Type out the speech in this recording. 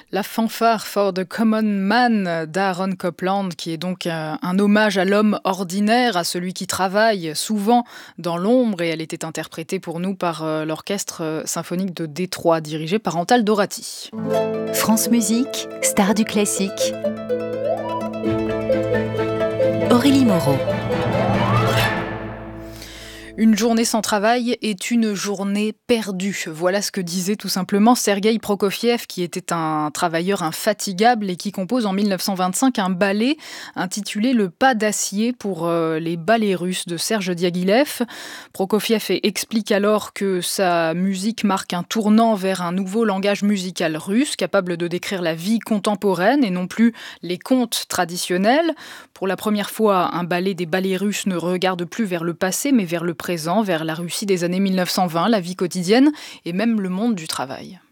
La fanfare for the common man d'Aaron Copland, qui est donc un hommage à l'homme ordinaire, à celui qui travaille souvent dans l'ombre, et elle était interprétée pour nous par l'Orchestre symphonique de Détroit, dirigé par Antal Dorati. France Musique, star du classique. Aurélie Moreau. Une journée sans travail est une journée perdue. Voilà ce que disait tout simplement Sergueï Prokofiev, qui était un travailleur infatigable et qui compose en 1925 un ballet intitulé Le pas d'acier pour les ballets russes de Serge Diaghilev. Prokofiev explique alors que sa musique marque un tournant vers un nouveau langage musical russe, capable de décrire la vie contemporaine et non plus les contes traditionnels. Pour la première fois, un ballet des ballets russes ne regarde plus vers le passé, mais vers le présent, vers la Russie des années 1920, la vie quotidienne et même le monde du travail.